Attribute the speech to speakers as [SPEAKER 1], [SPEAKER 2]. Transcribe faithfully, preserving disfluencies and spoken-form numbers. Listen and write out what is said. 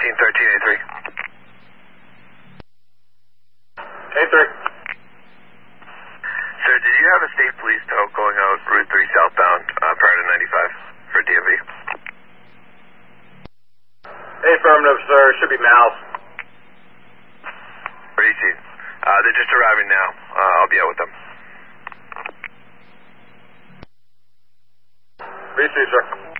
[SPEAKER 1] nineteen thirteen A three.
[SPEAKER 2] A three.
[SPEAKER 1] Sir, did you have a state police tow going out Route three southbound uh, prior to ninety-five for D M V?
[SPEAKER 2] Affirmative, sir. Should be Mouse.
[SPEAKER 1] Where do you see? Uh, they're just arriving now. Uh, I'll be out with them.
[SPEAKER 2] Receive, sir.